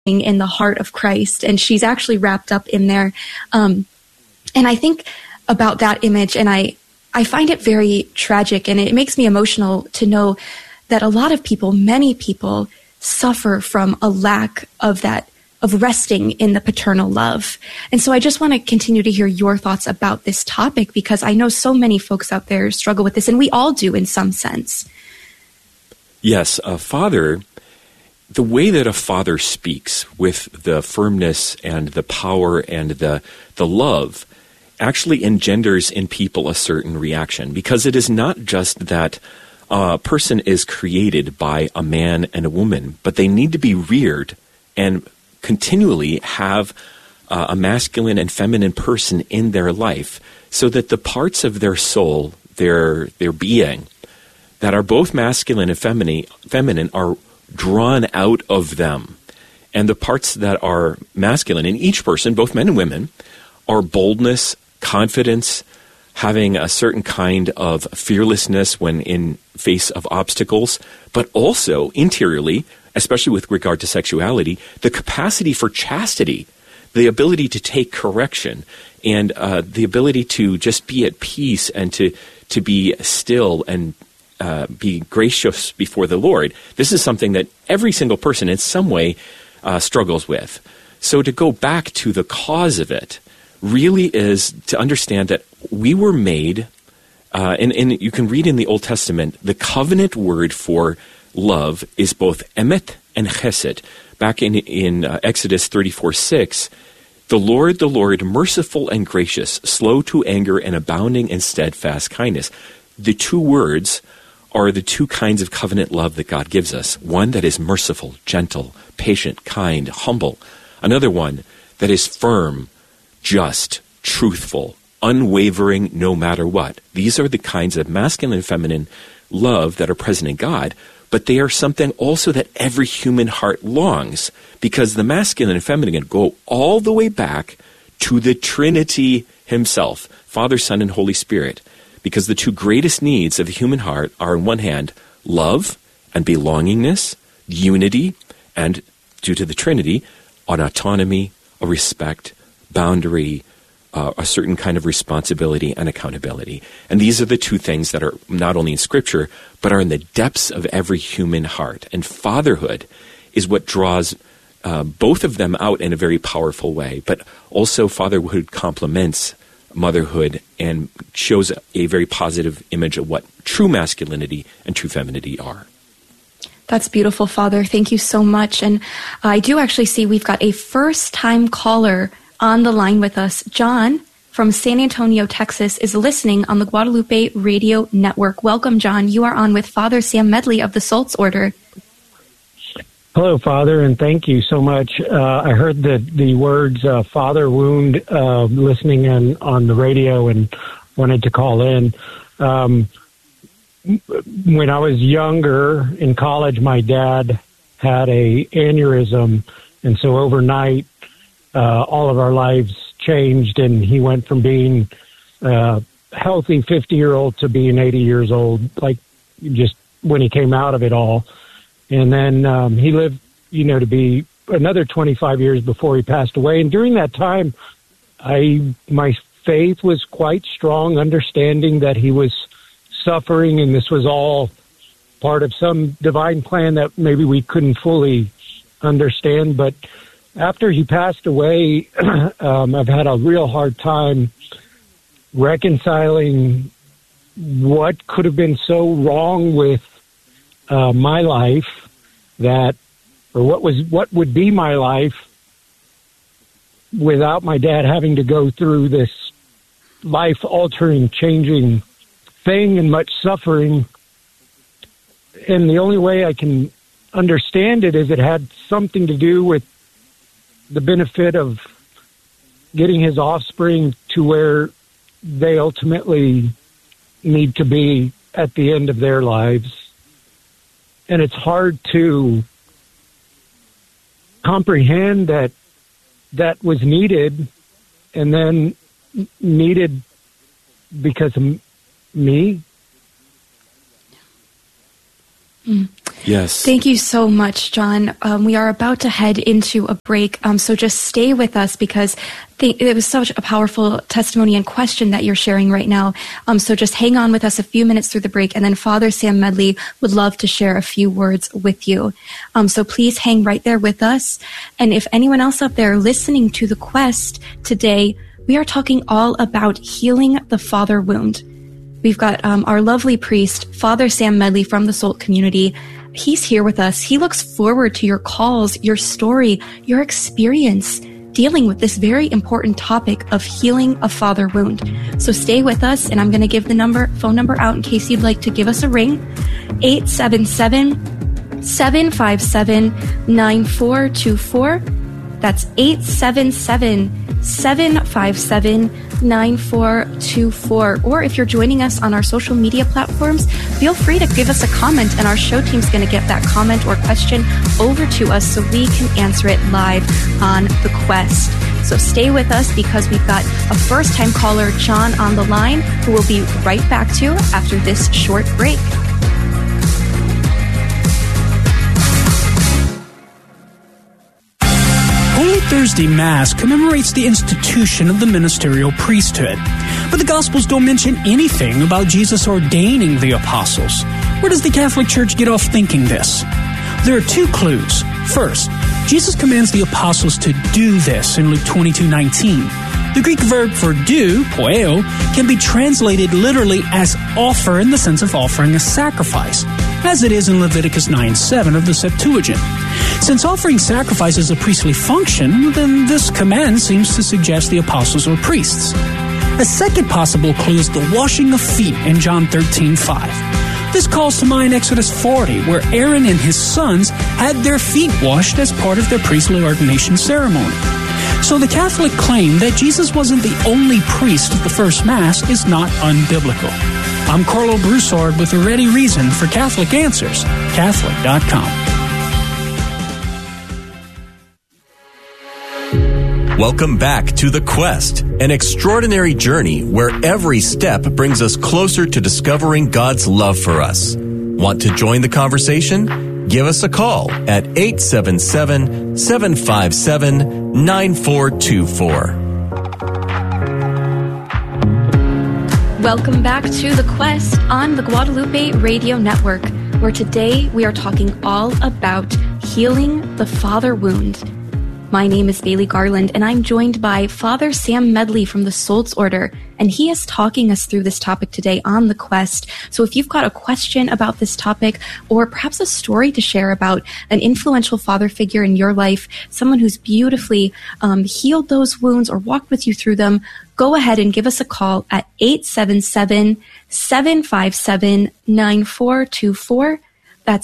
in the heart of Christ, and she's actually wrapped up in there. And I think about that image, and I find it very tragic, and it makes me emotional to know that a lot of people, many people, suffer from a lack of that, of resting in the paternal love. And so I just want to continue to hear your thoughts about this topic, because I know so many folks out there struggle with this, and we all do in some sense. Yes, a father, the way that a father speaks with the firmness and the power and the love actually engenders in people a certain reaction, because it is not just that a person is created by a man and a woman, but they need to be reared and continually have a masculine and feminine person in their life, so that the parts of their soul, their being, that are both masculine and feminine are drawn out of them. And the parts that are masculine in each person, both men and women, are boldness, confidence, having a certain kind of fearlessness when in face of obstacles, but also interiorly, especially with regard to sexuality, the capacity for chastity, the ability to take correction, and the ability to just be at peace and to be still and be gracious before the Lord. This is something that every single person in some way struggles with. So to go back to the cause of it really is to understand that we were made, and you can read in the Old Testament, the covenant word for love is both emet and chesed. Back in Exodus 34:6, the Lord, merciful and gracious, slow to anger and abounding in steadfast kindness. The two words are the two kinds of covenant love that God gives us. One that is merciful, gentle, patient, kind, humble. Another one that is firm, just, truthful, unwavering no matter what. These are the kinds of masculine and feminine love that are present in God, but they are something also that every human heart longs, because the masculine and feminine go all the way back to the Trinity himself, Father, Son, and Holy Spirit, because the two greatest needs of the human heart are, on one hand, love and belongingness, unity, and, due to the Trinity, an autonomy, a respect, boundary, a certain kind of responsibility and accountability. And these are the two things that are not only in Scripture, but are in the depths of every human heart. And fatherhood is what draws both of them out in a very powerful way. But also fatherhood complements motherhood and shows a very positive image of what true masculinity and true femininity are. That's beautiful, Father. Thank you so much. And I do actually see we've got a first-time caller on the line with us. John from San Antonio, Texas, is listening on the Guadalupe Radio Network. Welcome, John. You are on with Father Sam Medley of the Sults Order. Hello, Father, and thank you so much. I heard the words father wound listening on the radio and wanted to call in. When I was younger in college, my dad had a aneurysm, and so overnight, all of our lives changed, and he went from being a healthy 50-year-old to being 80 years old, like just when he came out of it all. And then he lived, to be another 25 years before he passed away. And during that time, my faith was quite strong, understanding that he was suffering, and this was all part of some divine plan that maybe we couldn't fully understand. But after he passed away, I've had a real hard time reconciling what could have been so wrong with my life, or what would be my life without my dad having to go through this life-altering, changing thing and much suffering. And the only way I can understand it is it had something to do with the benefit of getting his offspring to where they ultimately need to be at the end of their lives. And it's hard to comprehend that was needed, and then needed because of me. Yes. Thank you so much, John. We are about to head into a break, so just stay with us because it was such a powerful testimony and question that you're sharing right now. So just hang on with us a few minutes through the break, and then Father Sam Medley would love to share a few words with you. So please hang right there with us. And if anyone else out there listening to The Quest today, we are talking all about healing the father wound. We've got our lovely priest, Father Sam Medley from the SOLT community. He's here with us. He looks forward to your calls, your story, your experience dealing with this very important topic of healing a father wound. So stay with us, and I'm going to give the phone number out in case you'd like to give us a ring. 877-757-9424. That's 877-757-9424. Or if you're joining us on our social media platforms, feel free to give us a comment, and our show team's going to get that comment or question over to us so we can answer it live on The Quest. So stay with us because we've got a first-time caller, John, on the line, who we'll be right back to after this short break. Thursday Mass commemorates the institution of the ministerial priesthood, but the Gospels don't mention anything about Jesus ordaining the apostles. Where does the Catholic Church get off thinking this? There are two clues. First, Jesus commands the apostles to do this in Luke 22:19. The Greek verb for do, poeo, can be translated literally as offer in the sense of offering a sacrifice, as it is in Leviticus 9:7 of the Septuagint. Since offering sacrifice is a priestly function, then this command seems to suggest the apostles were priests. A second possible clue is the washing of feet in John 13:5. This calls to mind Exodus 40, where Aaron and his sons had their feet washed as part of their priestly ordination ceremony. So the Catholic claim that Jesus wasn't the only priest of the first Mass is not unbiblical. I'm Carlo Broussard with a ready reason for Catholic Answers, Catholic.com. Welcome back to The Quest, an extraordinary journey where every step brings us closer to discovering God's love for us. Want to join the conversation? Give us a call at 877-757-9424. Welcome back to The Quest on the Guadalupe Radio Network, where today we are talking all about healing the father wound. My name is Bailey Garland, and I'm joined by Father Sam Medley from the Solts Order, and he is talking us through this topic today on The Quest. So if you've got a question about this topic, or perhaps a story to share about an influential father figure in your life, someone who's beautifully healed those wounds or walked with you through them, go ahead and give us a call at 877-757-9424. That's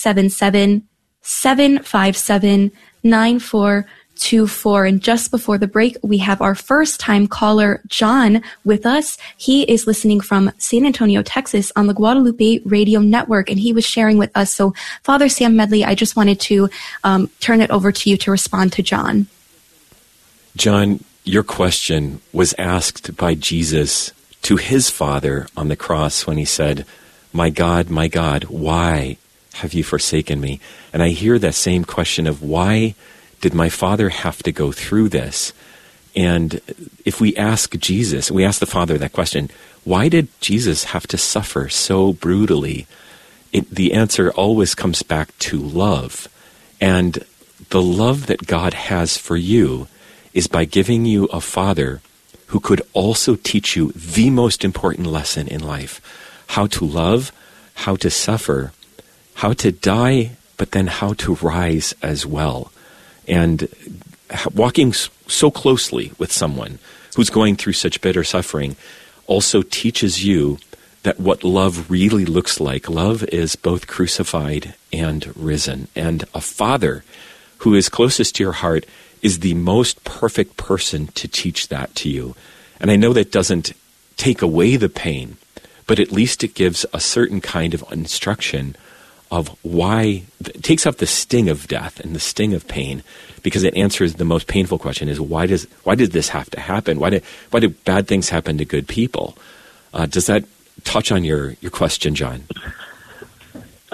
877-757-9424. And just before the break, we have our first-time caller, John, with us. He is listening from San Antonio, Texas, on the Guadalupe Radio Network, and he was sharing with us. So, Father Sam Medley, I just wanted to turn it over to you to respond to John. John, your question was asked by Jesus to his Father on the cross when he said, my God, why have you forsaken me? And I hear that same question of why did my Father have to go through this? And if we ask Jesus, we ask the Father that question, why did Jesus have to suffer so brutally? The answer always comes back to love. And the love that God has for you is by giving you a Father who could also teach you the most important lesson in life, how to love, how to suffer, how to die, but then how to rise as well. And walking so closely with someone who's going through such bitter suffering also teaches you that what love really looks like. Love is both crucified and risen. And a Father who is closest to your heart is the most perfect person to teach that to you. And I know that doesn't take away the pain, but at least it gives a certain kind of instruction of why, it takes up the sting of death and the sting of pain, because it answers the most painful question is, why did this have to happen? Why do bad things happen to good people? Does that touch on your question, John?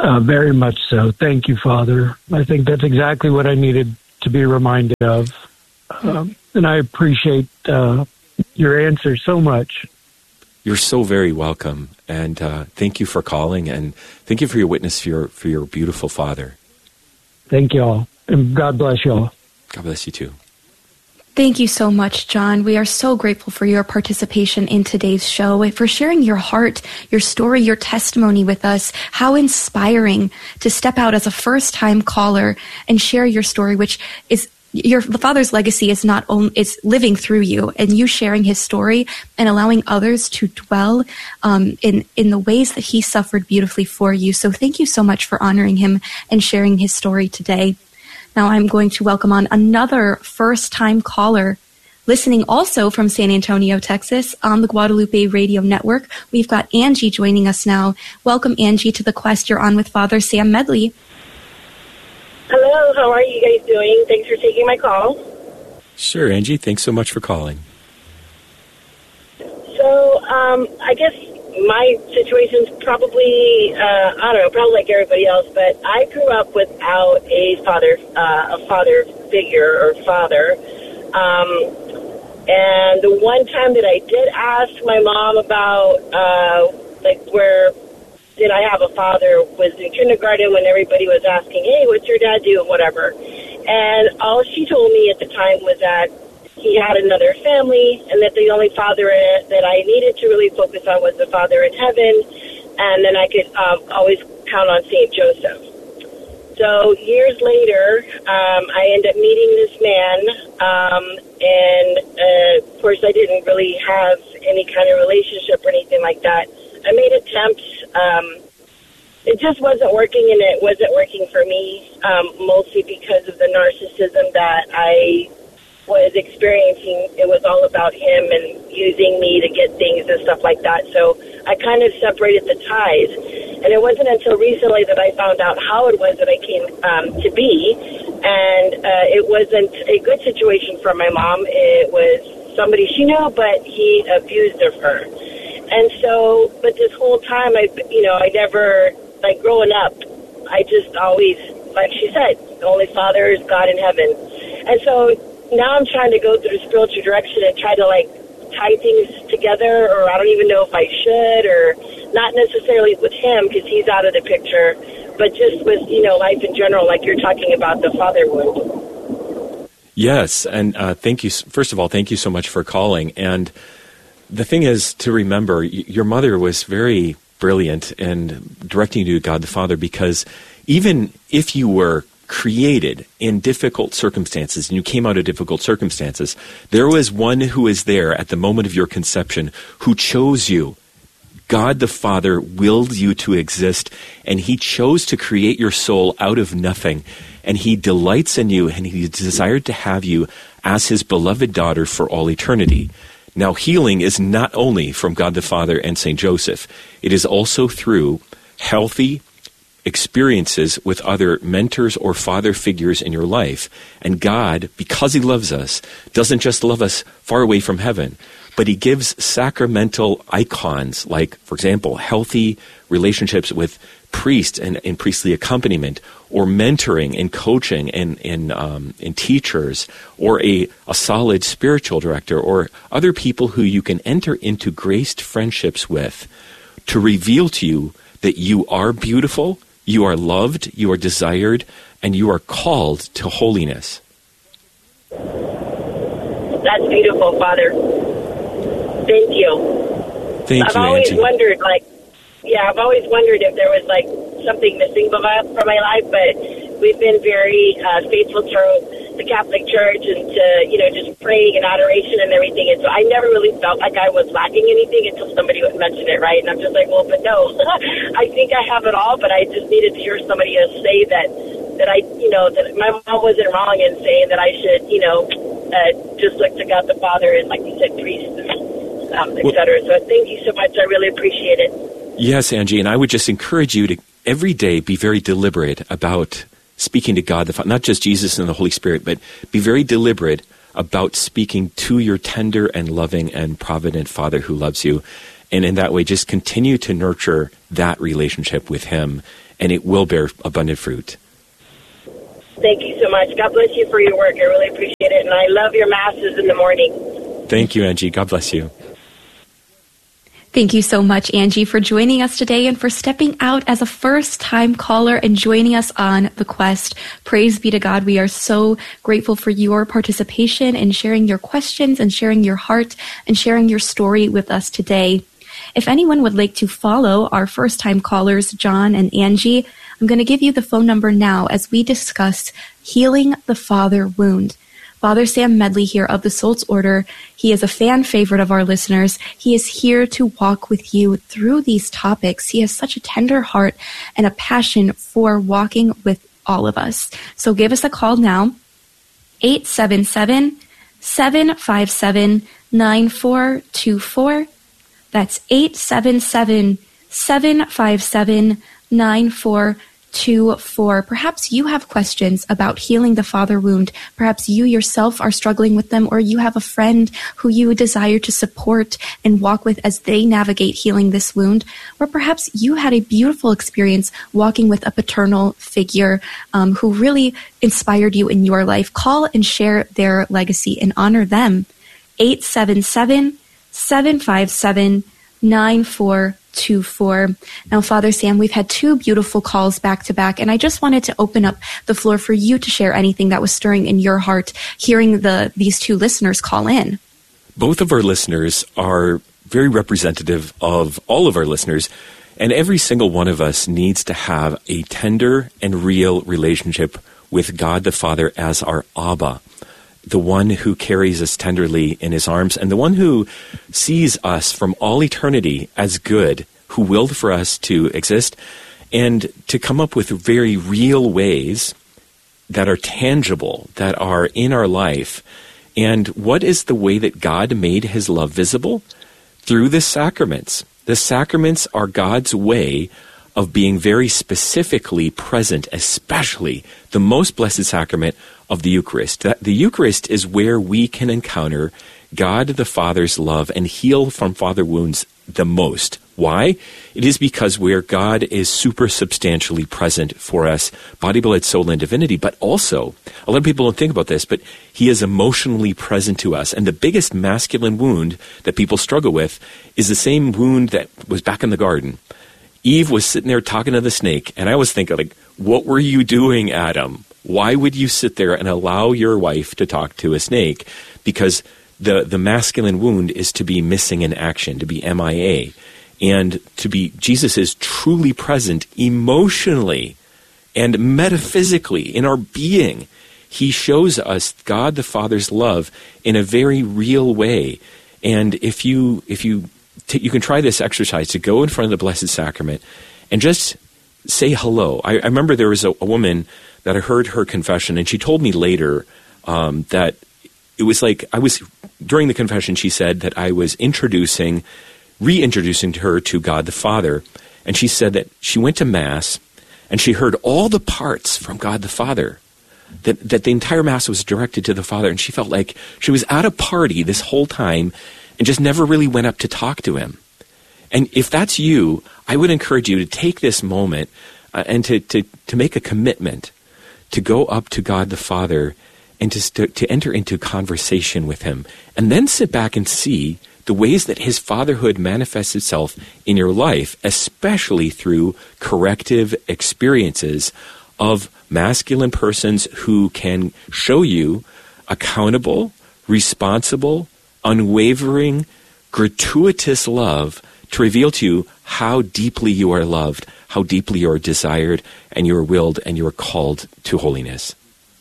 Very much so. Thank you, Father. I think that's exactly what I needed to be reminded of. And I appreciate your answer so much. You're so very welcome. And thank you for calling, and thank you for your witness for your beautiful father. Thank you all. And God bless you all. God bless you too. Thank you so much, John. We are so grateful for your participation in today's show, for sharing your heart, your story, your testimony with us. How inspiring to step out as a first-time caller and share your story, which is the Father's legacy is not only it's living through you, and you sharing his story and allowing others to dwell in the ways that he suffered beautifully for you. So thank you so much for honoring him and sharing his story today. Now I'm going to welcome on another first-time caller, listening also from San Antonio, Texas, on the Guadalupe Radio Network. We've got Angie joining us now. Welcome, Angie, to The Quest. You're on with Father Sam Medley. Hello, how are you guys doing? Thanks for taking my call. Sure, Angie. Thanks so much for calling. So, I guess my situation's probably, probably like everybody else, but I grew up without a father figure or father. And the one time that I did ask my mom about, where did I have a father was in kindergarten when everybody was asking, hey, what's your dad do, and whatever. And all she told me at the time was that he had another family, and that the only father that I needed to really focus on was the Father in heaven, and then I could always count on St. Joseph. So years later, I ended up meeting this man, and of course I didn't really have any kind of relationship or anything like that. I made attempts. It just wasn't working, and it wasn't working for me, mostly because of the narcissism that I was experiencing. It was all about him and using me to get things and stuff like that. So I kind of separated the ties. And it wasn't until recently that I found out how it was that I came to be. And it wasn't a good situation for my mom. It was somebody she knew, but he abused of her. And so, but this whole time, I never, growing up, I just always, like she said, the only Father is God in heaven. And so now I'm trying to go through the spiritual direction and try to, tie things together, or I don't even know if I should, or not necessarily with him because he's out of the picture, but just with, life in general, like you're talking about the father wound. Yes, and thank you. First of all, thank you so much for calling. And the thing is to remember, your mother was very brilliant in directing you to God the Father, because even if you were created in difficult circumstances and you came out of difficult circumstances, there was one who was there at the moment of your conception who chose you. God the Father willed you to exist, and he chose to create your soul out of nothing, and he delights in you, and he desired to have you as his beloved daughter for all eternity. Now, healing is not only from God the Father and St. Joseph. It is also through healthy experiences with other mentors or father figures in your life. And God, because he loves us, doesn't just love us far away from heaven, but he gives sacramental icons, like, for example, healthy relationships with priests and in priestly accompaniment, or mentoring and coaching in teachers, or a solid spiritual director, or other people who you can enter into graced friendships with to reveal to you that you are beautiful, you are loved, you are desired, and you are called to holiness. That's beautiful, Father. Thank you. Thank you, always Angie. Wondered, I've always wondered if there was something missing from my life, but we've been very faithful to the Catholic Church and to, just praying and adoration and everything. And so I never really felt like I was lacking anything until somebody would mention it, right? And I'm just like, well, but no, I think I have it all, but I just needed to hear somebody else say that I, that my mom wasn't wrong in saying that I should, just look to God the Father and, like you said, priests, et cetera. So thank you so much. I really appreciate it. Yes, Angie, and I would just encourage you to every day be very deliberate about speaking to God, not just Jesus and the Holy Spirit, but be very deliberate about speaking to your tender and loving and provident Father who loves you. And in that way, just continue to nurture that relationship with him and it will bear abundant fruit. Thank you so much. God bless you for your work. I really appreciate it, and I love your masses in the morning. Thank you, Angie. God bless you. Thank you so much, Angie, for joining us today and for stepping out as a first-time caller and joining us on The Quest. Praise be to God. We are so grateful for your participation and sharing your questions and sharing your heart and sharing your story with us today. If anyone would like to follow our first-time callers, John and Angie, I'm going to give you the phone number now as we discuss healing the father wound. Father Sam Medley here of the Soul's Order. He is a fan favorite of our listeners. He is here to walk with you through these topics. He has such a tender heart and a passion for walking with all of us. So give us a call now, 877-757-9424. That's 877-757-9424. Perhaps you have questions about healing the father wound. Perhaps you yourself are struggling with them, or you have a friend who you desire to support and walk with as they navigate healing this wound. Or perhaps you had a beautiful experience walking with a paternal figure who really inspired you in your life. Call and share their legacy and honor them. 877-757-9424. Now, Father Sam, we've had two beautiful calls back to back, and I just wanted to open up the floor for you to share anything that was stirring in your heart hearing these two listeners call in. Both of our listeners are very representative of all of our listeners, and every single one of us needs to have a tender and real relationship with God the Father as our Abba, the one who carries us tenderly in his arms, and the one who sees us from all eternity as good, who willed for us to exist, and to come up with very real ways that are tangible, that are in our life. And what is the way that God made his love visible? Through the sacraments. The sacraments are God's way of being very specifically present, especially the most blessed sacrament of the Eucharist. The Eucharist is where we can encounter God the Father's love and heal from father wounds the most. Why? It is because where God is super substantially present for us, body, blood, soul, and divinity, but also, a lot of people don't think about this, but he is emotionally present to us. And the biggest masculine wound that people struggle with is the same wound that was back in the garden. Eve was sitting there talking to the snake, and I was thinking, like, what were you doing, Adam? Why would you sit there and allow your wife to talk to a snake? Because the masculine wound is to be missing in action, to be MIA. And Jesus is truly present emotionally and metaphysically in our being. He shows us God the Father's love in a very real way. And if you can try this exercise to go in front of the Blessed Sacrament and just say hello. I remember there was a woman that I heard her confession, and she told me later that it was like during the confession, she said that I was reintroducing her to God the Father. And she said that she went to Mass and she heard all the parts from God the Father, that the entire Mass was directed to the Father. And she felt like she was at a party this whole time and just never really went up to talk to him. And if that's you, I would encourage you to take this moment and to make a commitment to go up to God the Father and to enter into conversation with him, and then sit back and see the ways that his fatherhood manifests itself in your life, especially through corrective experiences of masculine persons who can show you accountable, responsible, unwavering, gratuitous love to reveal to you how deeply you are loved, how deeply you are desired, and you are willed, and you are called to holiness.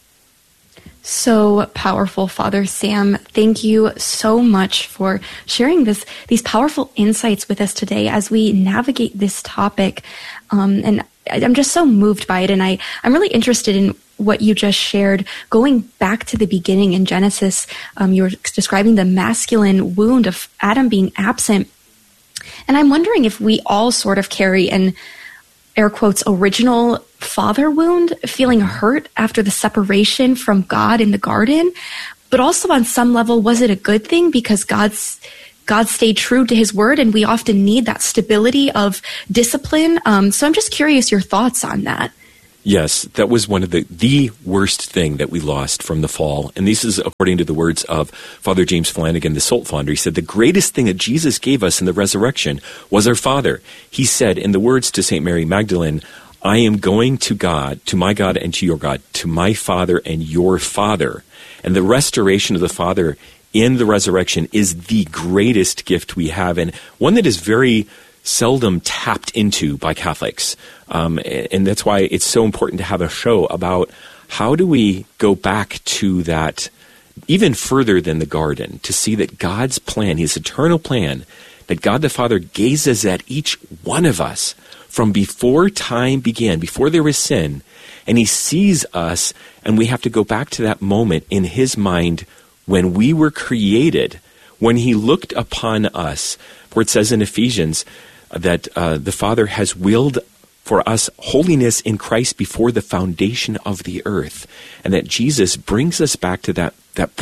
So powerful, Father Sam. Thank you so much for sharing these powerful insights with us today as we navigate this topic. And I'm just so moved by it. And I'm really interested in what you just shared. Going back to the beginning in Genesis, you were describing the masculine wound of Adam being absent. And I'm wondering if we all sort of carry an, air quotes, original father wound, feeling hurt after the separation from God in the garden. But also on some level, was it a good thing because God God stayed true to his word, and we often need that stability of discipline. So I'm just curious your thoughts on that. Yes, that was one of the worst thing that we lost from the fall. And this is according to the words of Father James Flanagan, the Salt Founder. He said, the greatest thing that Jesus gave us in the resurrection was our Father. He said, in the words to St. Mary Magdalene, I am going to God, to my God and to your God, to my Father and your Father. And the restoration of the Father in the resurrection is the greatest gift we have, and one that is very seldom tapped into by Catholics. And that's why it's so important to have a show about how do we go back to that even further than the garden, to see that God's plan, his eternal plan, that God the Father gazes at each one of us from before time began, before there was sin, and he sees us, and we have to go back to that moment in his mind when we were created, when he looked upon us, where it says in Ephesians that the Father has willed for us holiness in Christ before the foundation of the earth, and that Jesus brings us back to that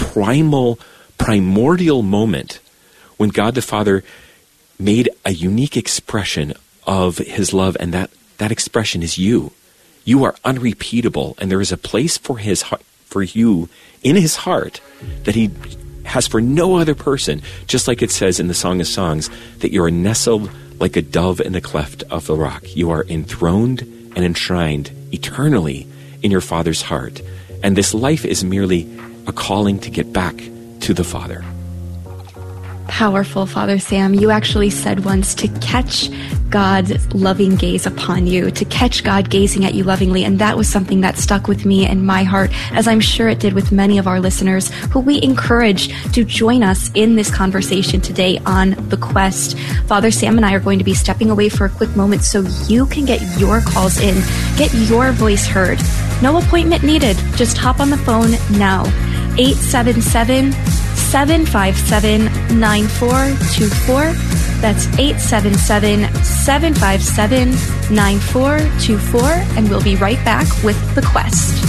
primordial moment when God the Father made a unique expression of his love, and that expression is you. You are unrepeatable, and there is a place for you in his heart that he has for no other person, just like it says in the Song of Songs, that you are nestled like a dove in the cleft of the rock. You are enthroned and enshrined eternally in your Father's heart. And this life is merely a calling to get back to the Father. Powerful, Father Sam. You actually said once to catch God's loving gaze upon you, to catch God gazing at you lovingly. And that was something that stuck with me in my heart, as I'm sure it did with many of our listeners, who we encourage to join us in this conversation today on The Quest. Father Sam and I are going to be stepping away for a quick moment so you can get your calls in, get your voice heard. No appointment needed. Just hop on the phone now. 877-757-9424. That's 877-757-9424. And we'll be right back with The Quest.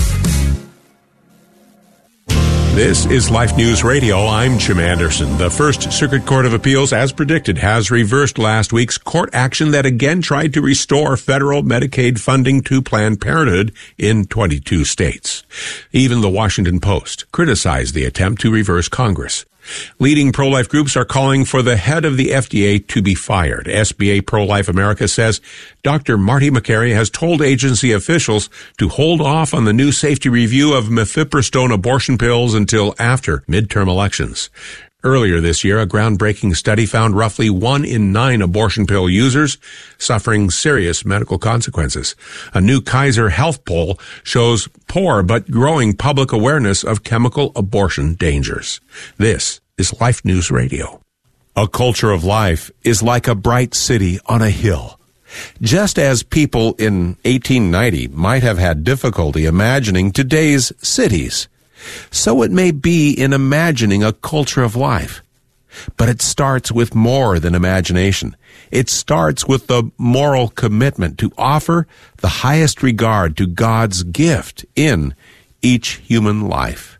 This is Life News Radio. I'm Jim Anderson. The First Circuit Court of Appeals, as predicted, has reversed last week's court action that again tried to restore federal Medicaid funding to Planned Parenthood in 22 states. Even the Washington Post criticized the attempt to reverse Congress. Leading pro-life groups are calling for the head of the FDA to be fired. SBA Pro-Life America says Dr. Marty Makary has told agency officials to hold off on the new safety review of mifepristone abortion pills until after midterm elections. Earlier this year, a groundbreaking study found roughly 1 in 9 abortion pill users suffering serious medical consequences. A new Kaiser Health poll shows poor but growing public awareness of chemical abortion dangers. This is Life News Radio. A culture of life is like a bright city on a hill. Just as people in 1890 might have had difficulty imagining today's cities, so it may be in imagining a culture of life. But it starts with more than imagination. It starts with the moral commitment to offer the highest regard to God's gift in each human life.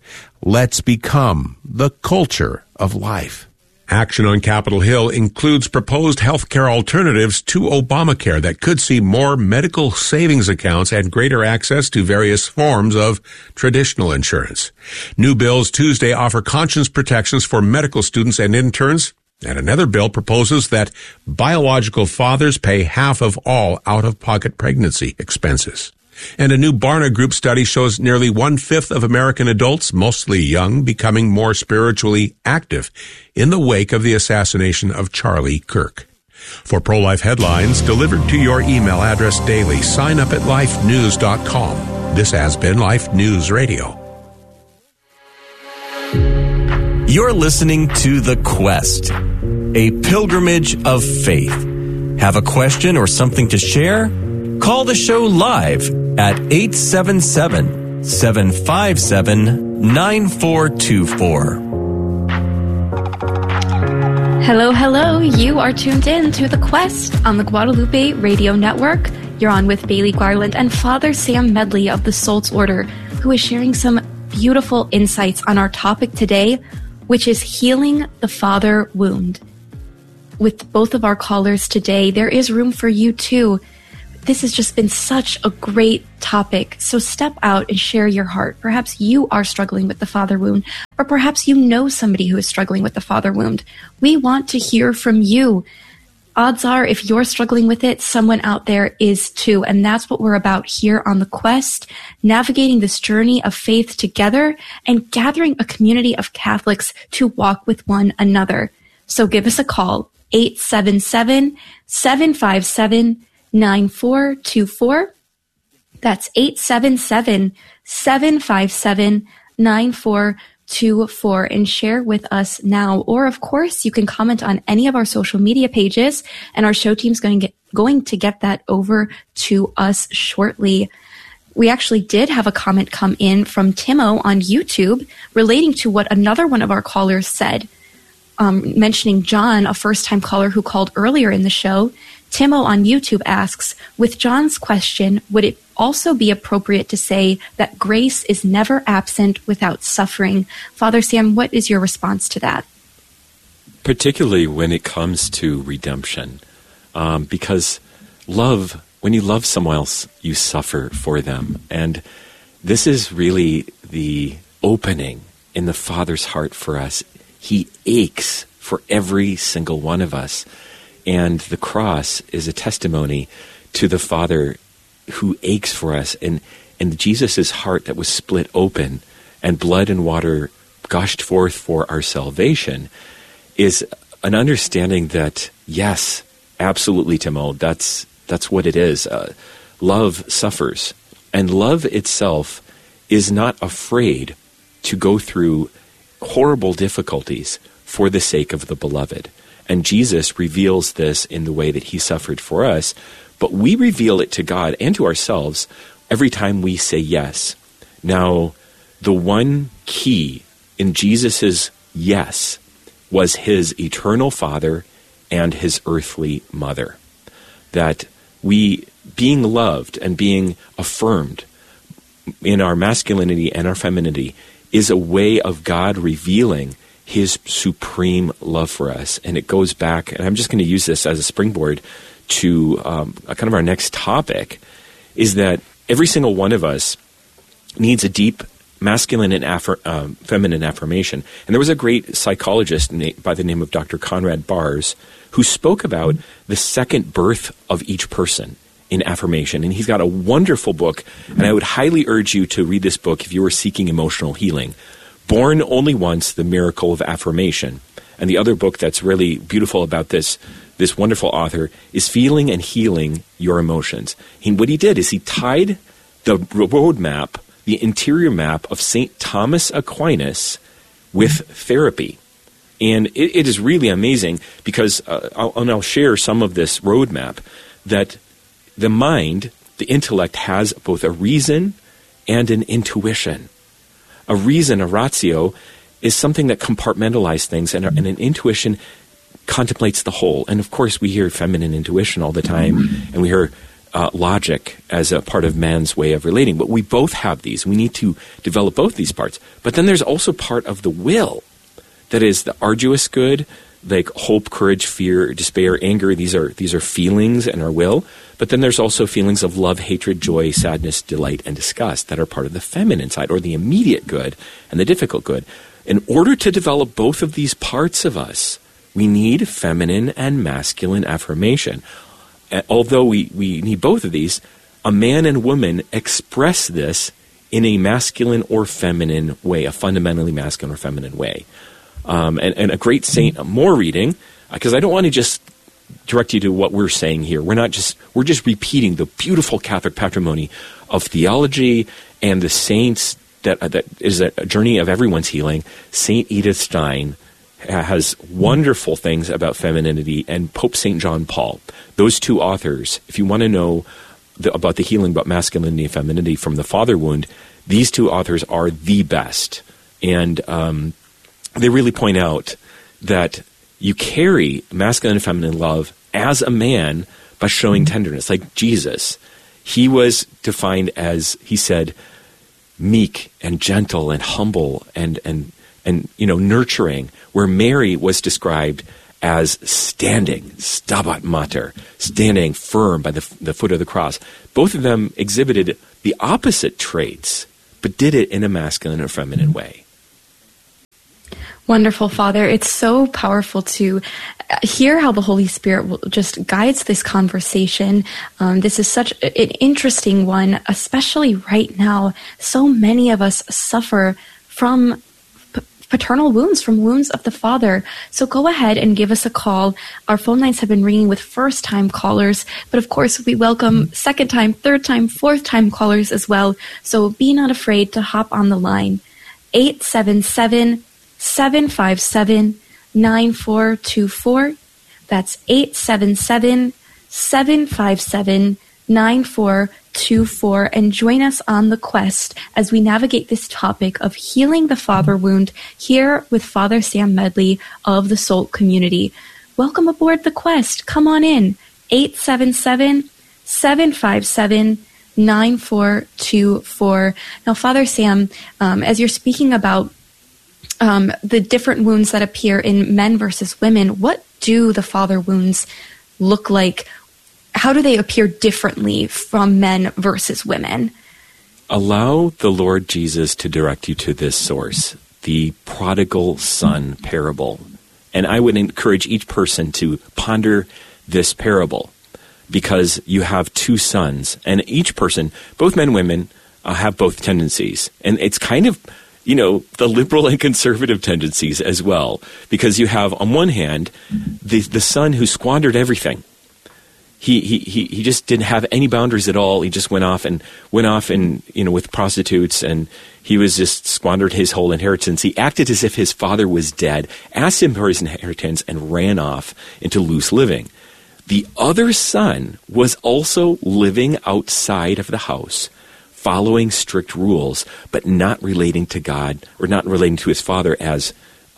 Let's become the culture of life. Action on Capitol Hill includes proposed healthcare alternatives to Obamacare that could see more medical savings accounts and greater access to various forms of traditional insurance. New bills Tuesday offer conscience protections for medical students and interns, and another bill proposes that biological fathers pay half of all out-of-pocket pregnancy expenses. And a new Barna Group study shows nearly 1/5 of American adults, mostly young, becoming more spiritually active in the wake of the assassination of Charlie Kirk. For pro-life headlines delivered to your email address daily, sign up at lifenews.com. This has been Life News Radio. You're listening to The Quest, a pilgrimage of faith. Have a question or something to share? Call the show live at 877-757-9424. Hello. You are tuned in to The Quest on the Guadalupe Radio Network. You're on with Bailey Garland and Father Sam Medley of the Salts Order, who is sharing some beautiful insights on our topic today, which is healing the father wound. With both of our callers today, there is room for you too. This has just been such a great topic. So step out and share your heart. Perhaps you are struggling with the father wound, or perhaps you know somebody who is struggling with the father wound. We want to hear from you. Odds are, if you're struggling with it, someone out there is too. And that's what we're about here on The Quest, navigating this journey of faith together and gathering a community of Catholics to walk with one another. So give us a call, 877-757-9424. That's 877-757-9424, and share with us now. Or, of course, you can comment on any of our social media pages, and our show team's going to get that over to us shortly. We actually did have a comment come in from Timo on YouTube relating to what another one of our callers said, mentioning John, a first-time caller who called earlier in the show. Timo on YouTube asks, with John's question, would it also be appropriate to say that grace is never absent without suffering? Father Sam, what is your response to that? Particularly when it comes to redemption, because love, when you love someone else, you suffer for them. And this is really the opening in the Father's heart for us. He aches for every single one of us. And the cross is a testimony to the Father who aches for us. And Jesus' heart that was split open and blood and water gushed forth for our salvation is an understanding that, yes, absolutely, Timo, that's what it is. Love suffers. And love itself is not afraid to go through horrible difficulties for the sake of the beloved. And Jesus reveals this in the way that he suffered for us, but we reveal it to God and to ourselves every time we say yes. Now, the one key in Jesus' yes was his eternal Father and his earthly mother. That we, being loved and being affirmed in our masculinity and our femininity, is a way of God revealing his supreme love for us. And it goes back, and I'm just going to use this as a springboard to kind of our next topic, is that every single one of us needs a deep masculine and feminine affirmation. And there was a great psychologist by the name of Dr. Conrad Bars who spoke about the second birth of each person in affirmation. And he's got a wonderful book, and I would highly urge you to read this book if you are seeking emotional healing. Born Only Once, The Miracle of Affirmation. And the other book that's really beautiful about this wonderful author is Feeling and Healing Your Emotions. What he did is he tied the roadmap, the interior map of St. Thomas Aquinas with therapy. And it is really amazing because, I'll share some of this roadmap, that the mind, the intellect, has both a reason and an intuition. A reason, a ratio, is something that compartmentalizes things, and an intuition contemplates the whole. And of course, we hear feminine intuition all the time, and we hear logic as a part of man's way of relating. But we both have these. We need to develop both these parts. But then there's also part of the will, that is the arduous good, like hope, courage, fear, despair, anger. These are feelings and our will. But then there's also feelings of love, hatred, joy, sadness, delight, and disgust that are part of the feminine side, or the immediate good and the difficult good. In order to develop both of these parts of us, we need feminine and masculine affirmation. Although we need both of these, a man and woman express this in a masculine or feminine way, a fundamentally masculine or feminine way. And a great saint, more reading, because I don't want to just direct you to what we're saying here. We're just repeating the beautiful Catholic patrimony of theology and the saints that is a journey of everyone's healing. Saint Edith Stein has wonderful things about femininity, and Pope St. John Paul. Those two authors, if you want to know about the healing about masculinity and femininity from the father wound, these two authors are the best. And they really point out that you carry masculine and feminine love as a man by showing tenderness. Like Jesus, he was defined as, he said, meek and gentle and humble and and nurturing, where Mary was described as standing, stabat mater, standing firm by the foot of the cross. Both of them exhibited the opposite traits, but did it in a masculine and feminine way. Wonderful, Father. It's so powerful to hear how the Holy Spirit just guides this conversation. This is such an interesting one, especially right now. So many of us suffer from paternal wounds, from wounds of the father. So go ahead and give us a call. Our phone lines have been ringing with first-time callers, but of course we welcome second-time, third-time, fourth-time callers as well. So be not afraid to hop on the line. 877-757-9424. That's 877-757-9424. And join us on the quest as we navigate this topic of healing the father wound here with Father Sam Medley of the SOLT community. Welcome aboard the quest. Come on in. 877-757-9424. Now, Father Sam, as you're speaking about the different wounds that appear in men versus women, what do the father wounds look like? How do they appear differently from men versus women? Allow the Lord Jesus to direct you to this source, the prodigal son parable. And I would encourage each person to ponder this parable, because you have two sons, and each person, both men and women, have both tendencies. And it's kind of, the liberal and conservative tendencies as well, because you have, on one hand, the son who squandered everything. He just didn't have any boundaries at all. He just went off and with prostitutes, and he was just squandered his whole inheritance. He acted as if his father was dead, asked him for his inheritance, and ran off into loose living. The other son was also living outside of the house, following strict rules, but not relating to God, or not relating to his father as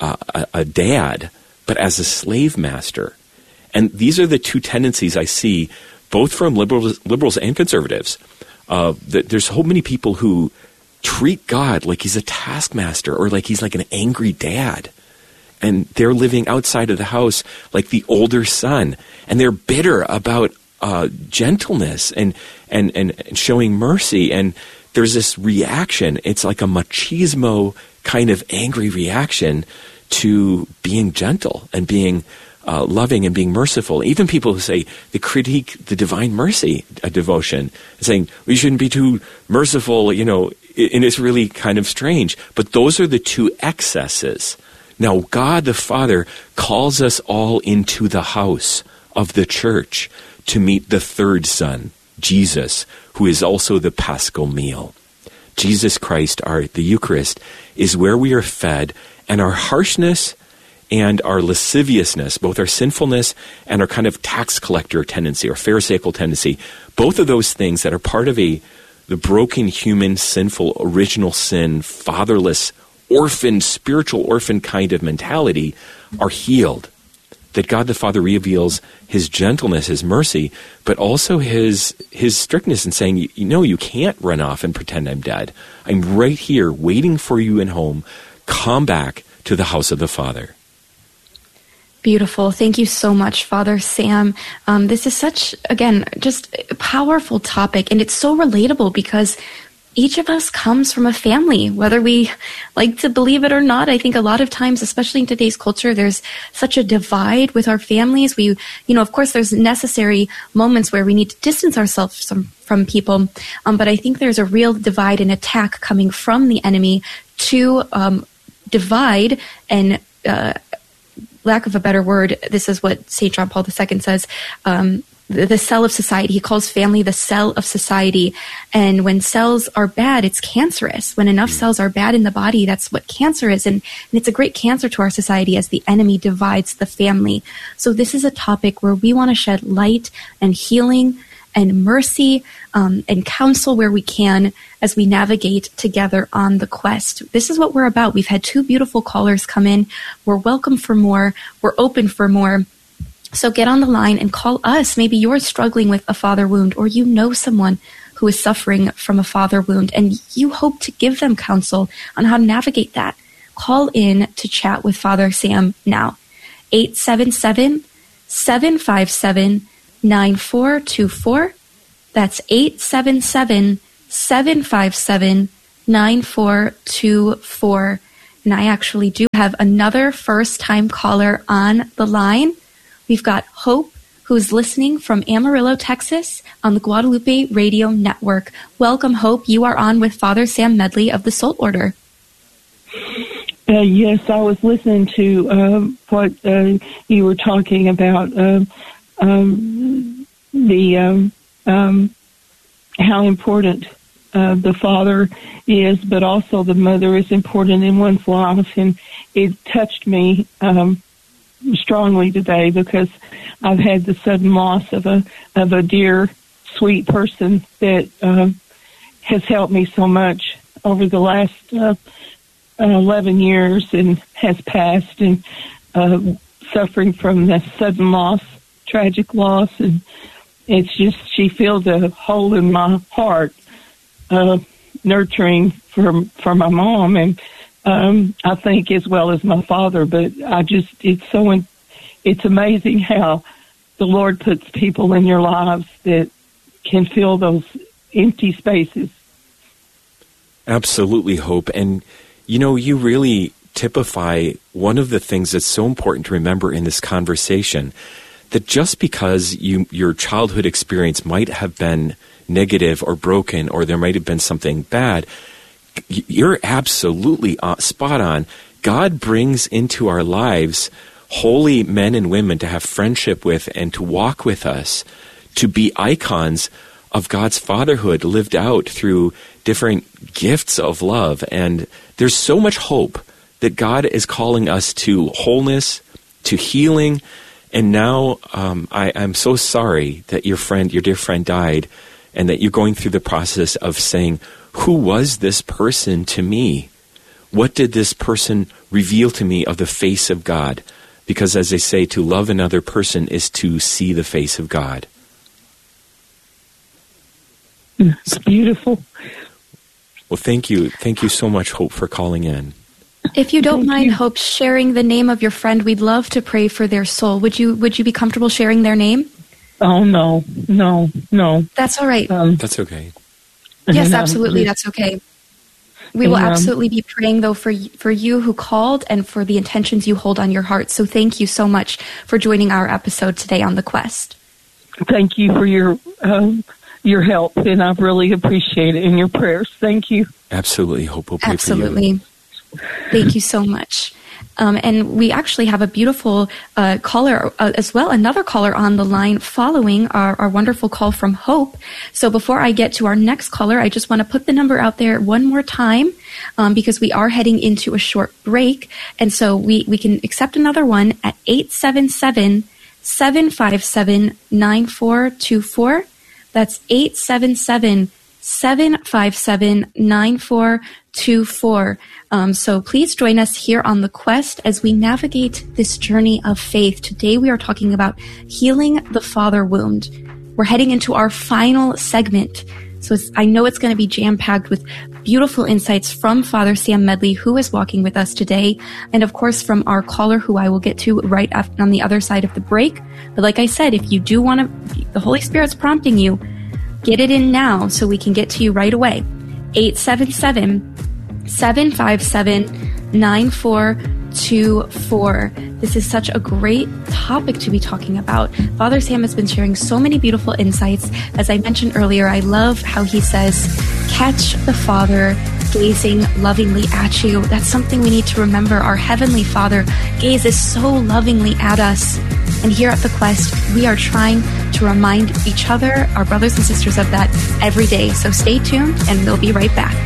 a dad, but as a slave master. And these are the two tendencies I see, both from liberals and conservatives. There's so many people who treat God like he's a taskmaster, or like he's like an angry dad. And they're living outside of the house like the older son. And they're bitter about gentleness and showing mercy. And there's this reaction. It's like a machismo kind of angry reaction to being gentle and being loving and being merciful. Even people who say they critique the divine mercy devotion, saying we shouldn't be too merciful, and it's really kind of strange. But those are the two excesses. Now, God the Father calls us all into the house of the church to meet the third son, Jesus, who is also the Paschal meal. Jesus Christ, the Eucharist, is where we are fed, and our harshness and our lasciviousness, both our sinfulness and our kind of tax collector tendency or pharisaical tendency, both of those things that are part of the broken human, sinful, original sin, fatherless, orphan, spiritual orphan kind of mentality, are healed. That God the Father reveals his gentleness, his mercy, but also his strictness in saying, you can't run off and pretend I'm dead. I'm right here waiting for you in home. Come back to the house of the Father. Beautiful. Thank you so much, Father Sam. This is such, again, just a powerful topic, and it's so relatable because each of us comes from a family, whether we like to believe it or not. I think a lot of times, especially in today's culture, there's such a divide with our families. We, of course, there's necessary moments where we need to distance ourselves from people, but I think there's a real divide and attack coming from the enemy to divide and lack of a better word, this is what St. John Paul II says, the cell of society. He calls family the cell of society. And when cells are bad, it's cancerous. When enough cells are bad in the body, that's what cancer is. And it's a great cancer to our society as the enemy divides the family. So this is a topic where we want to shed light and healing and mercy and counsel where we can as we navigate together on the quest. This is what we're about. We've had two beautiful callers come in. We're welcome for more. We're open for more. So get on the line and call us. Maybe you're struggling with a father wound, or you know someone who is suffering from a father wound, and you hope to give them counsel on how to navigate that. call in to chat with Father Sam now. 877-757-9424. That's 877-757-9424. And I actually do have another first-time caller on the line. We've got Hope, who's listening from Amarillo, Texas, on the Guadalupe Radio Network. Welcome, Hope. You are on with Father Sam Medley of the Soul Order. Yes, I was listening to what you were talking about, how important the father is, but also the mother is important in one's life, and it touched me strongly today because I've had the sudden loss of a dear, sweet person that has helped me so much over the last 11 years and has passed, and suffering from that sudden loss, tragic loss, and it's just, she filled a hole in my heart, nurturing for my mom, and I think as well as my father, but it's amazing how the Lord puts people in your lives that can fill those empty spaces. Absolutely, Hope. And, you really typify one of the things that's so important to remember in this conversation, that just because your childhood experience might have been negative or broken, or there might have been something bad, you're absolutely spot on. God brings into our lives holy men and women to have friendship with and to walk with us, to be icons of God's fatherhood lived out through different gifts of love. And there's so much hope that God is calling us to wholeness, to healing. And now I'm so sorry that your dear friend died, and that you're going through the process of saying, who was this person to me? What did this person reveal to me of the face of God? Because as they say, to love another person is to see the face of God. It's beautiful. Well, thank you. Thank you so much, Hope, for calling in. If you don't mind, Hope, sharing the name of your friend, we'd love to pray for their soul. Would you be comfortable sharing their name? Oh, no. That's all right. That's okay. Yes, absolutely. That's okay. We will absolutely be praying, though, for you who called and for the intentions you hold on your heart. So thank you so much for joining our episode today on The Quest. Thank you for your help, and I really appreciate it, and your prayers. Thank you. Absolutely. Hope we'll pray absolutely. for you. Thank you so much. And we actually have a beautiful caller as well, another caller on the line following our wonderful call from Hope. So before I get to our next caller, I just want to put the number out there one more time because we are heading into a short break. And so we can accept another one at 877-757-9424. That's 877-757-9424. So please join us here on The Quest as we navigate this journey of faith. Today we are talking about healing the father wound. We're heading into our final segment. So I know it's going to be jam-packed with beautiful insights from Father Sam Medley, who is walking with us today, and of course from our caller, who I will get to right after, on the other side of the break. But like I said, if you do want to, the Holy Spirit's prompting you, get it in now so we can get to you right away. 877-757-9424. This is such a great topic to be talking about. Father Sam has been sharing so many beautiful insights. As I mentioned earlier, I love how he says, catch the Father gazing lovingly at you. That's something we need to remember. Our Heavenly Father gazes so lovingly at us. And here at The Quest, we are trying to remind each other, our brothers and sisters, of that every day. So stay tuned, and we'll be right back.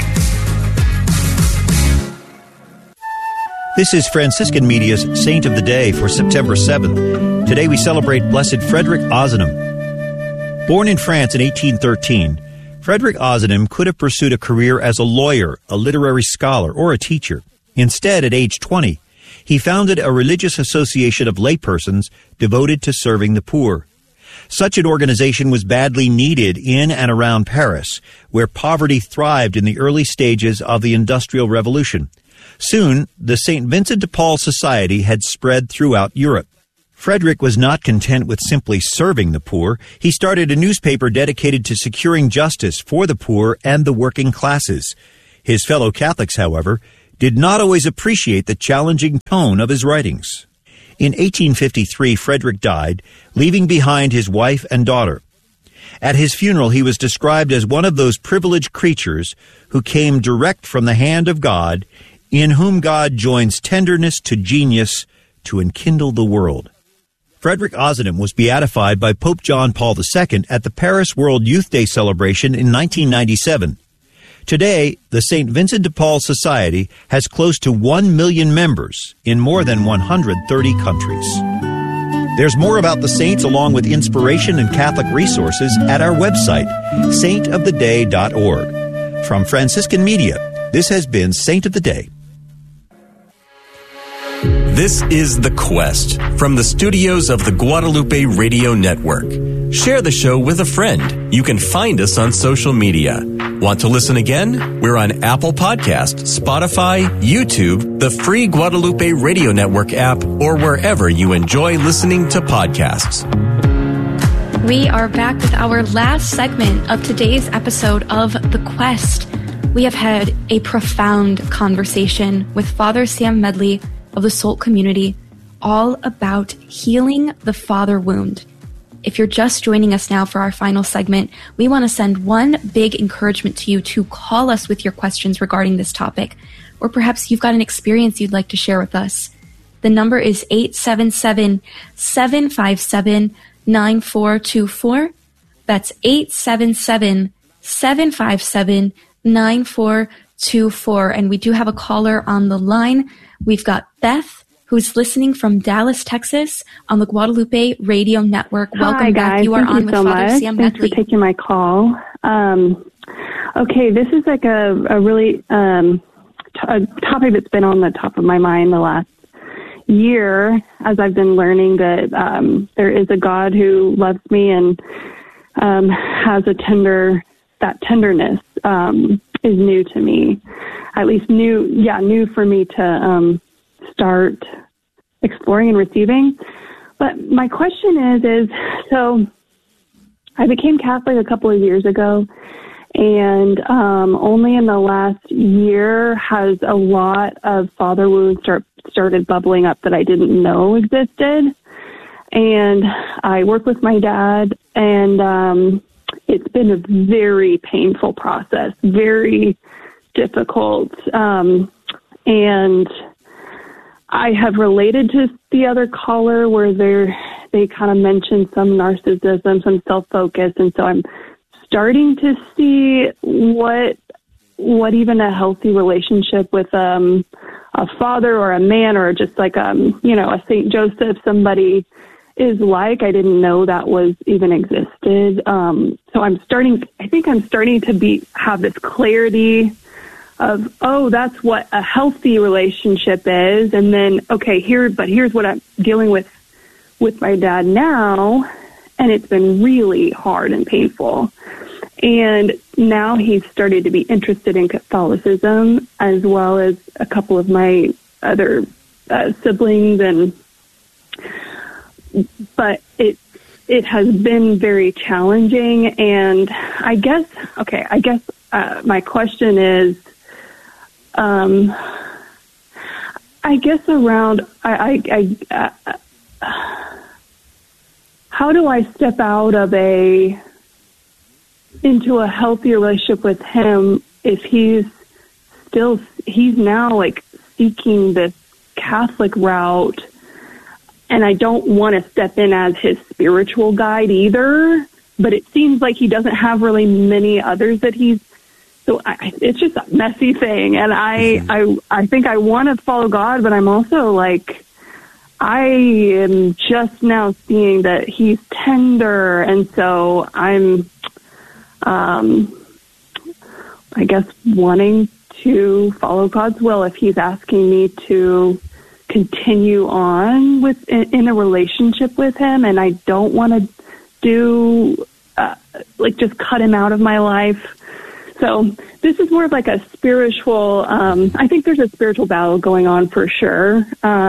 This is Franciscan Media's Saint of the Day for September 7th. Today we celebrate Blessed Frederick Ozanam. Born in France in 1813, Frederick Ozanam could have pursued a career as a lawyer, a literary scholar, or a teacher. Instead, at age 20, he founded a religious association of laypersons devoted to serving the poor. Such an organization was badly needed in and around Paris, where poverty thrived in the early stages of the Industrial Revolution. Soon, the St. Vincent de Paul Society had spread throughout Europe. Frederick was not content with simply serving the poor. He started a newspaper dedicated to securing justice for the poor and the working classes. His fellow Catholics, however, did not always appreciate the challenging tone of his writings. In 1853, Frederick died, leaving behind his wife and daughter. At his funeral, he was described as one of those privileged creatures who came direct from the hand of God, in whom God joins tenderness to genius to enkindle the world. Frederick Ozanam was beatified by Pope John Paul II at the Paris World Youth Day celebration in 1997. Today, the St. Vincent de Paul Society has close to 1 million members in more than 130 countries. There's more about the saints along with inspiration and Catholic resources at our website, saintoftheday.org. From Franciscan Media, this has been Saint of the Day. This is The Quest from the studios of the Guadalupe Radio Network. Share the show with a friend. You can find us on social media. Want to listen again? We're on Apple Podcast, Spotify, YouTube, the free Guadalupe Radio Network app, or wherever you enjoy listening to podcasts. We are back with our last segment of today's episode of The Quest. We have had a profound conversation with Father Sam Medley of the SOLT community, all about healing the father wound. If you're just joining us now for our final segment, we want to send one big encouragement to you to call us with your questions regarding this topic, or perhaps you've got an experience you'd like to share with us. The number is 877-757-9424. That's 877-757-9424. And we do have a caller on the line. We've got Beth, who's listening from Dallas, Texas, on the Guadalupe Radio Network. Welcome Hi, back. Guys. You are on with Father Sam Medley. Thanks for taking my call. Okay, this is like a really a topic that's been on the top of my mind the last year, as I've been learning that there is a God who loves me and has that tenderness is new to me. At least new for me to start exploring and receiving. But my question is so I became Catholic a couple of years ago, and only in the last year has a lot of father wounds started bubbling up that I didn't know existed. And I work with my dad, and it's been a very painful process, very difficult. And I have related to the other caller where they kind of mentioned some narcissism, some self-focus. And so I'm starting to see what even a healthy relationship with a father or a man or just like a St. Joseph, somebody is like. I didn't know that was even existed. So I'm starting to have this clarity of, that's what a healthy relationship is. And then, here's what I'm dealing with my dad now. And it's been really hard and painful. And now he's started to be interested in Catholicism, as well as a couple of my other siblings. But it has been very challenging. And I guess my question is, how do I step out of into a healthy relationship with him if he's now like seeking this Catholic route, and I don't want to step in as his spiritual guide either, but it seems like he doesn't have really many others that it's just a messy thing. And I think I want to follow God, but I'm also like, I am just now seeing that he's tender. And so I'm, I guess, wanting to follow God's will if he's asking me to continue on in a relationship with him. And I don't want to do, just cut him out of my life. So this is more of like a spiritual, I think there's a spiritual battle going on for sure.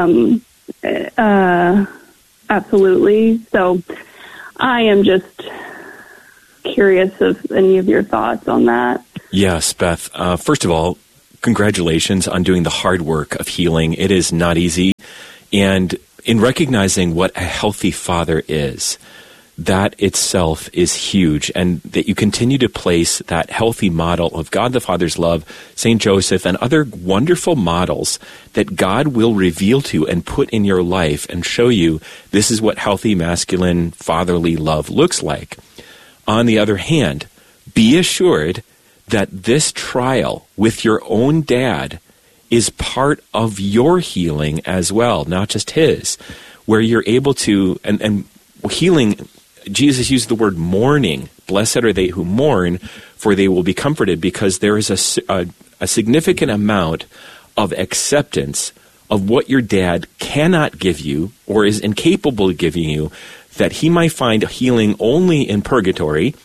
Absolutely. So I am just curious of any of your thoughts on that. Yes, Beth. First of all, congratulations on doing the hard work of healing. It is not easy. And in recognizing what a healthy father is, that itself is huge, and that you continue to place that healthy model of God the Father's love, St. Joseph, and other wonderful models that God will reveal to and put in your life and show you this is what healthy masculine fatherly love looks like. On the other hand, be assured that this trial with your own dad is part of your healing as well, not just his, where you're able to, and healing, Jesus used the word mourning. Blessed are they who mourn, for they will be comforted, because there is a significant amount of acceptance of what your dad cannot give you or is incapable of giving you, that he might find healing only in purgatory,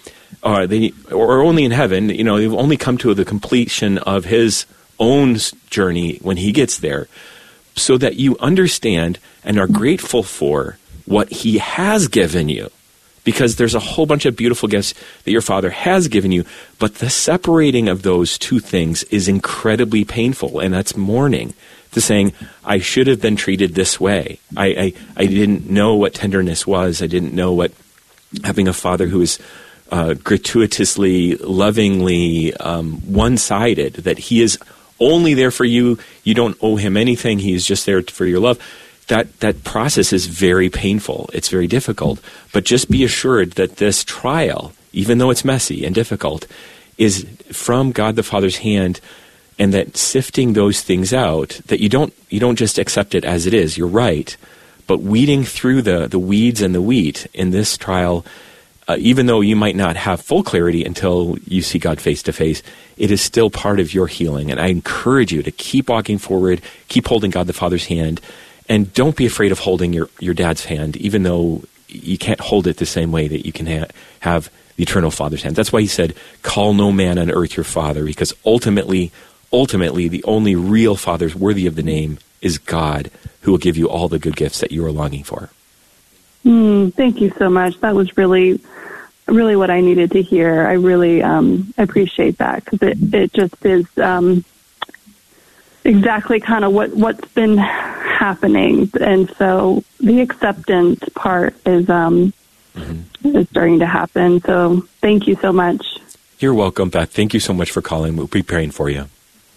or only in heaven. You know, they've only come to the completion of his own journey when he gets there, so that you understand and are grateful for what he has given you. Because there's a whole bunch of beautiful gifts that your father has given you, but the separating of those two things is incredibly painful, and that's mourning. To saying, I should have been treated this way. I didn't know what tenderness was. I didn't know what having a father who is gratuitously, lovingly one-sided, that he is only there for you. You don't owe him anything. He is just there for your love. That process is very painful. It's very difficult. But just be assured that this trial, even though it's messy and difficult, is from God the Father's hand, and that sifting those things out, that you don't just accept it as it is. You're right. But weeding through the weeds and the wheat in this trial, even though you might not have full clarity until you see God face to face, it is still part of your healing. And I encourage you to keep walking forward, keep holding God the Father's hand, and don't be afraid of holding your dad's hand, even though you can't hold it the same way that you can have the eternal Father's hand. That's why he said, call no man on earth your father, because ultimately, the only real father worthy of the name is God, who will give you all the good gifts that you are longing for. Thank you so much. That was really, really what I needed to hear. I really appreciate that, because it just is exactly kind of what's been happening. And so the acceptance part is starting to happen. So thank you so much. You're welcome, Beth. Thank you so much for calling. We'll be praying for you.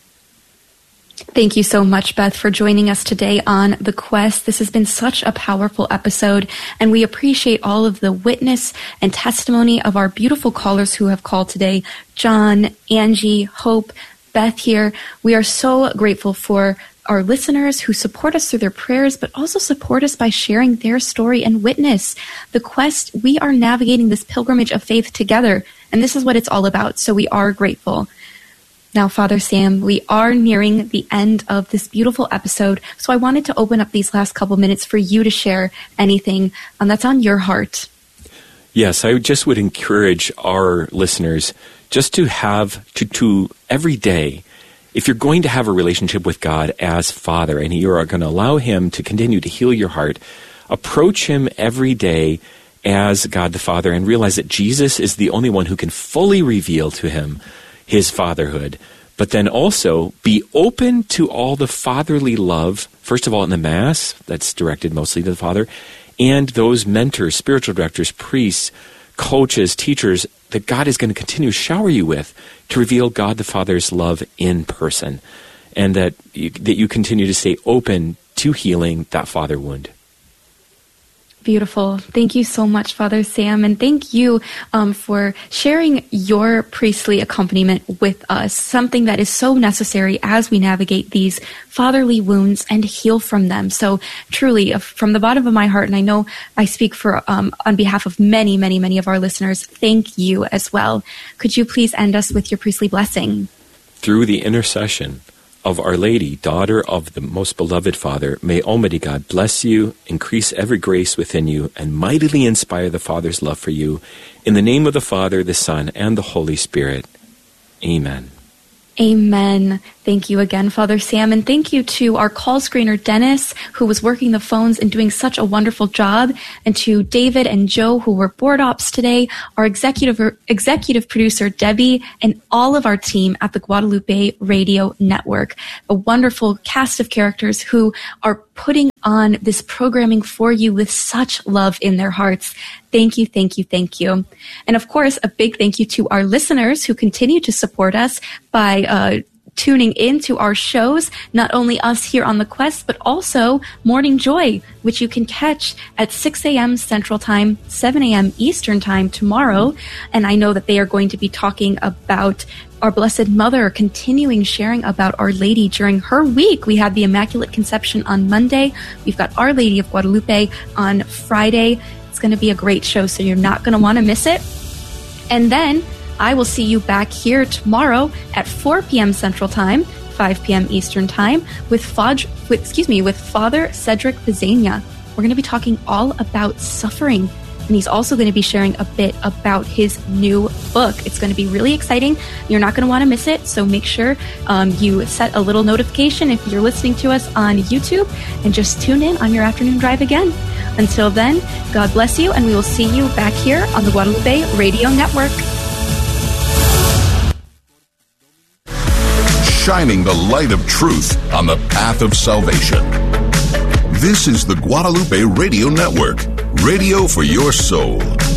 Thank you so much, Beth, for joining us today on The Quest. This has been such a powerful episode, and we appreciate all of the witness and testimony of our beautiful callers who have called today. John, Angie, Hope, Beth here. We are so grateful for our listeners who support us through their prayers, but also support us by sharing their story and witness. The Quest, we are navigating this pilgrimage of faith together, and this is what it's all about, so we are grateful. Now, Father Sam, we are nearing the end of this beautiful episode, so I wanted to open up these last couple minutes for you to share anything that's on your heart. Yes, I just would encourage our listeners just to have to every day, if you're going to have a relationship with God as Father, and you are going to allow Him to continue to heal your heart, approach Him every day as God the Father, and realize that Jesus is the only one who can fully reveal to him his fatherhood. But then also be open to all the fatherly love, first of all in the Mass, that's directed mostly to the Father, and those mentors, spiritual directors, priests, coaches, teachers that God is going to continue to shower you with to reveal God the Father's love in person, and that you continue to stay open to healing that father wound. Beautiful. Thank you so much, Father Sam, and thank you for sharing your priestly accompaniment with us, something that is so necessary as we navigate these fatherly wounds and heal from them. So truly, from the bottom of my heart, and I know I speak for on behalf of many, many, many of our listeners, thank you as well. Could you please end us with your priestly blessing? Through the intercession of Our Lady, daughter of the most beloved Father, may Almighty God bless you, increase every grace within you, and mightily inspire the Father's love for you. In the name of the Father, the Son, and the Holy Spirit. Amen. Amen. Thank you again, Father Sam, and thank you to our call screener, Dennis, who was working the phones and doing such a wonderful job, and to David and Joe, who were board ops today, our executive producer, Debbie, and all of our team at the Guadalupe Radio Network, a wonderful cast of characters who are putting on this programming for you with such love in their hearts. Thank you, thank you, thank you. And of course, a big thank you to our listeners who continue to support us by tuning in to our shows, not only us here on The Quest, but also Morning Joy, which you can catch at 6 a.m. Central Time, 7 a.m. Eastern Time tomorrow. And I know that they are going to be talking about our Blessed Mother, continuing sharing about Our Lady during her week. We had the Immaculate Conception on Monday. We've got Our Lady of Guadalupe on Friday. It's going to be a great show, so you're not going to want to miss it. And then I will see you back here tomorrow at 4 p.m. Central Time, 5 p.m. Eastern Time with Father Cedric Pizzania. We're going to be talking all about suffering, and he's also going to be sharing a bit about his new book. It's going to be really exciting. You're not going to want to miss it, so make sure you set a little notification if you're listening to us on YouTube, and just tune in on your afternoon drive again. Until then, God bless you, and we will see you back here on the Guadalupe Radio Network. Shining the light of truth on the path of salvation. This is the Guadalupe Radio Network, radio for your soul.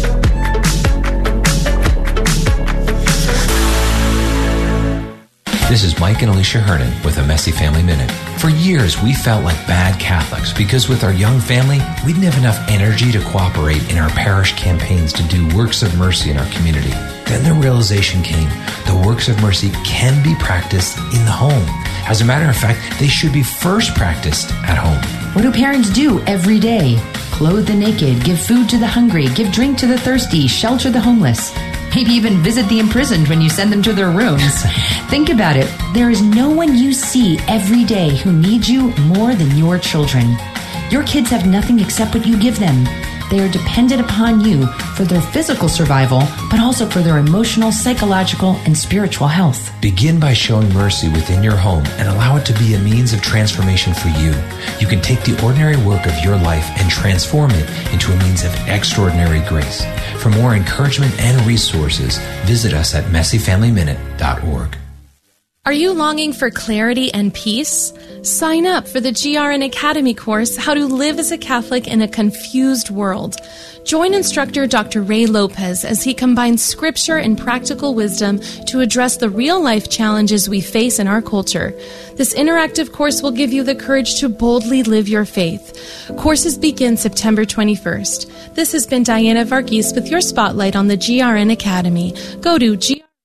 This is Mike and Alicia Hernan with a Messy Family Minute. For years, we felt like bad Catholics because with our young family, we didn't have enough energy to cooperate in our parish campaigns to do works of mercy in our community. Then the realization came, the works of mercy can be practiced in the home. As a matter of fact, they should be first practiced at home. What do parents do every day? Clothe the naked, give food to the hungry, give drink to the thirsty, shelter the homeless. Maybe even visit the imprisoned when you send them to their rooms. Think about it. There is no one you see every day who needs you more than your children. Your kids have nothing except what you give them. They are dependent upon you for their physical survival, but also for their emotional, psychological, and spiritual health. Begin by showing mercy within your home and allow it to be a means of transformation for you. You can take the ordinary work of your life and transform it into a means of extraordinary grace. For more encouragement and resources, visit us at messyfamilyminute.org. Are you longing for clarity and peace? Sign up for the GRN Academy course, How to Live as a Catholic in a Confused World. Join instructor Dr. Ray Lopez as he combines scripture and practical wisdom to address the real-life challenges we face in our culture. This interactive course will give you the courage to boldly live your faith. Courses begin September 21st. This has been Diana Varghese with your spotlight on the GRN Academy. Go to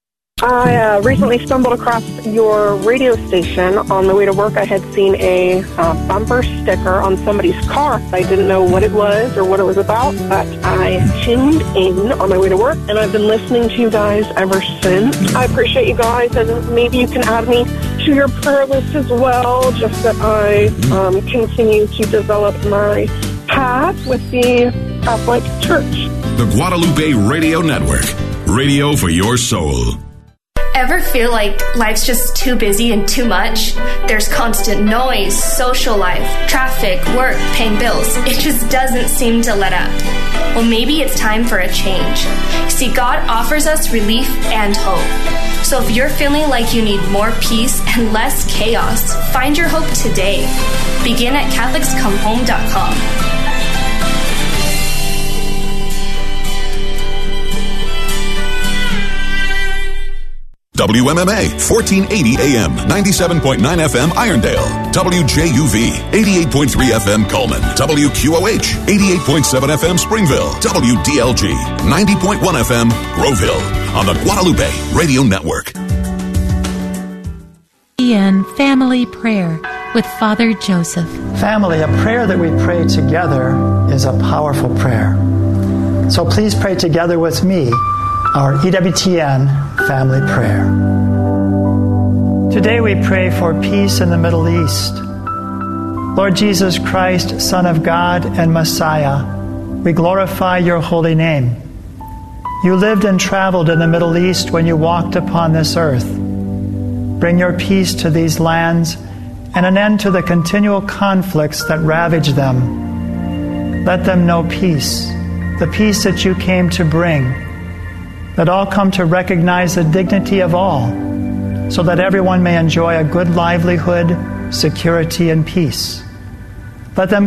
I recently stumbled across your radio station. On the way to work, I had seen a bumper sticker on somebody's car. I didn't know what it was or what it was about, but I tuned in on my way to work, and I've been listening to you guys ever since. I appreciate you guys, and maybe you can add me to your prayer list as well, just that I continue to develop my path with the Catholic Church. The Guadalupe Radio Network, radio for your soul. Ever feel like life's just too busy and too much? There's constant noise, social life, traffic, work, paying bills. It just doesn't seem to let up. Well, maybe it's time for a change. See, God offers us relief and hope. So if you're feeling like you need more peace and less chaos, find your hope today. Begin at CatholicsComeHome.com. WMMA, 1480 AM, 97.9 FM Irondale. WJUV, 88.3 FM Coleman. WQOH, 88.7 FM Springville. WDLG, 90.1 FM Groveville. On the Guadalupe Radio Network. In Family Prayer with Father Joseph. Family, a prayer that we pray together is a powerful prayer. So please pray together with me our EWTN family prayer. Today we pray for peace in the Middle East. Lord Jesus Christ, Son of God and Messiah, we glorify your holy name. You lived and traveled in the Middle East when you walked upon this earth. Bring your peace to these lands and an end to the continual conflicts that ravage them. Let them know peace, the peace that you came to bring. Let all come to recognize the dignity of all, so that everyone may enjoy a good livelihood, security, and peace. Let them